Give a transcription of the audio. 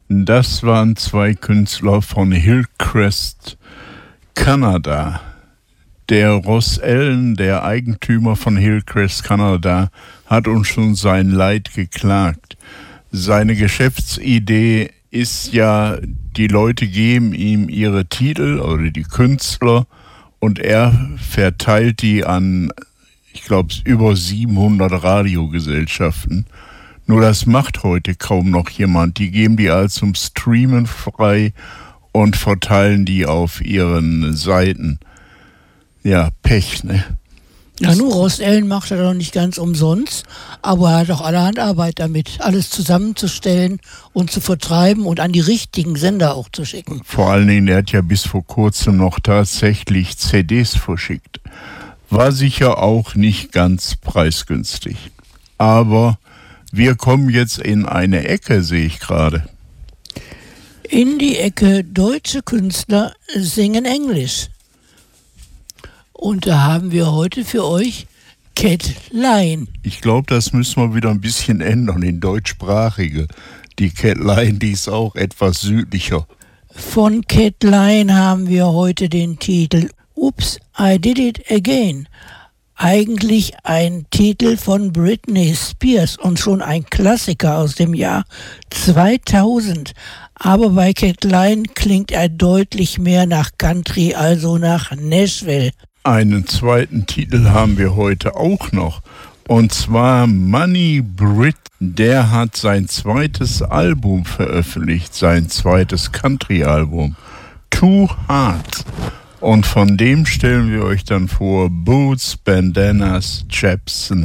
Das waren zwei Künstler von Hillcrest, Kanada. Der Ross Allen, der Eigentümer von Hillcrest Kanada, hat uns schon sein Leid geklagt. Seine Geschäftsidee ist ja, die Leute geben ihm ihre Titel oder die Künstler und er verteilt die an, ich glaube, über 700 Radiogesellschaften. Nur das macht heute kaum noch jemand. Die geben die all zum Streamen frei und verteilen die auf ihren Seiten. Ja, Pech, ne? Ja, nur Ross Allen macht er doch nicht ganz umsonst, aber er hat auch allerhand Arbeit damit, alles zusammenzustellen und zu vertreiben und an die richtigen Sender auch zu schicken. Vor allen Dingen, er hat ja bis vor kurzem noch tatsächlich CDs verschickt. War sicher auch nicht ganz preisgünstig. Aber wir kommen jetzt in eine Ecke, sehe ich gerade. In die Ecke deutsche Künstler singen Englisch. Und da haben wir heute für euch Cat Line. Ich glaube, das müssen wir wieder ein bisschen ändern in deutschsprachige. Die Cat Line, die ist auch etwas südlicher. Von Cat Line haben wir heute den Titel Oops, I Did It Again. Eigentlich ein Titel von Britney Spears und schon ein Klassiker aus dem Jahr 2000. Aber bei Cat Line klingt er deutlich mehr nach Country, also nach Nashville. Einen zweiten Titel haben wir heute auch noch. Und zwar Money Brit. Der hat sein zweites Album veröffentlicht, sein zweites Country-Album. Two Hearts. Und von dem stellen wir euch dann vor Boots, Bandanas, Chaps and